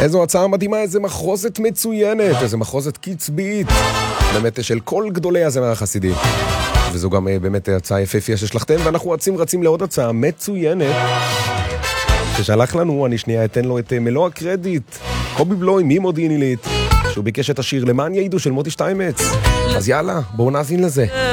איזו הצעה מדהימה, איזה מחרוזת מצוינת, איזה מחרוזת קצבית, באמת של כל גדולי הזמר החסידי. וזו גם באמת הצעה יפהפייה ששלחתם, ואנחנו רצים לעוד הצעה מצוינת ששלח לנו, אני שנייה אתן לו את מלוא הקרדיט, קובי בלוי ממודיעין עילית, שהוא ביקש את השיר למען יעידו של מוטי שטיימץ. אז יאללה, בואו נאזין לזה.